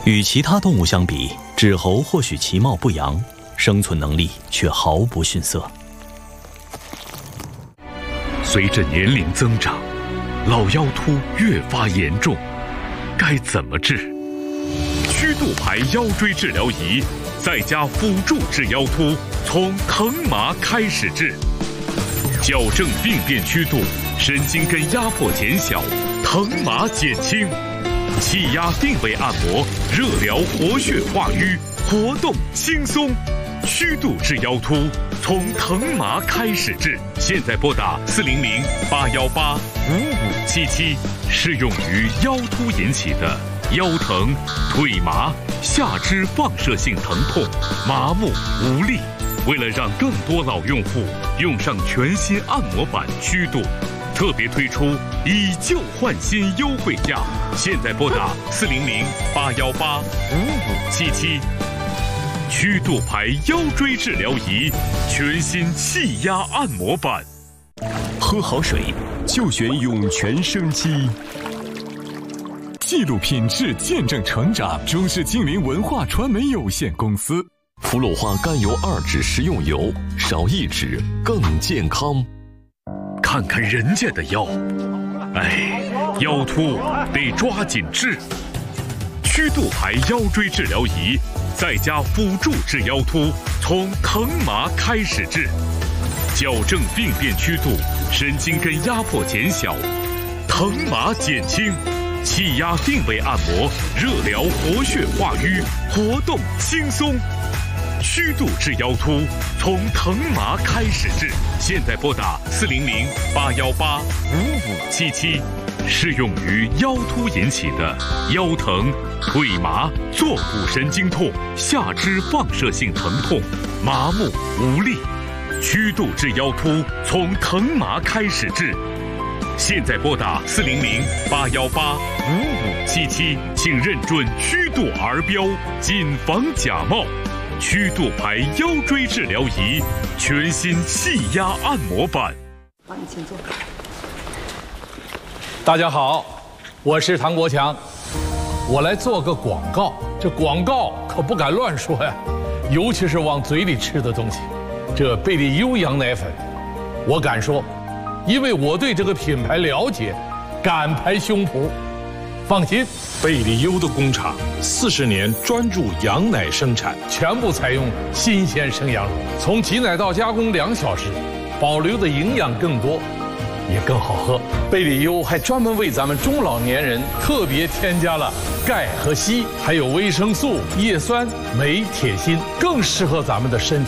与其他动物相比，纸猴或许其貌不扬，生存能力却毫不逊色。 随着年龄增长，老腰突越发严重，该怎么治？曲度牌腰椎治疗仪再加辅助治腰突，从疼麻开始治，矫正病变曲度，神经根压迫减小，疼麻减轻，气压定位按摩，热疗活血化瘀，活动轻松。曲度治腰突，从疼麻开始治。现在拨打400-818-5577，适用于腰突引起的腰疼、腿麻、下肢放射性疼痛、麻木无力。为了让更多老用户用上全新按摩版曲度，特别推出以旧换新优惠价。现在拨打400-818-5577。曲度牌腰椎治疗仪，全新气压按摩版。 喝好水就选涌泉生机。记录品质，见证成长。中式精灵文化传媒有限公司。 氟鲁化甘油2酯食用油，少1酯更健康。 看看人家的腰，哎，腰突得抓紧治。曲度牌腰椎治疗仪再加辅助治腰突，从疼麻开始治，矫正病变曲度，神经根压迫减小，疼麻减轻，气压定位按摩，热疗活血化瘀，活动轻松。曲度治腰突，从疼麻开始治。现在拨打400-818-5577，适用于腰突引起的腰疼、腿麻、坐骨神经痛、下肢放射性疼痛、麻木无力。曲度治腰突，从疼麻开始治。现在拨打400-818-5577，请认准曲度儿标，谨防假冒。曲度牌腰椎治疗仪，全新气压按摩版。 好，你请坐。 大家好，我是唐国强，我来做个广告。这广告可不敢乱说呀，尤其是往嘴里吃的东西。这贝利优羊奶粉，我敢说，因为我对这个品牌了解，敢拍胸脯。放心， 贝利优的工厂40年专注羊奶生产， 全部采用新鲜生羊乳，从挤奶到加工2小时，保留的营养更多，也更好喝。贝利优还专门为咱们中老年人特别添加了钙和硒，还有维生素、叶酸、镁、铁、锌，更适合咱们的身体。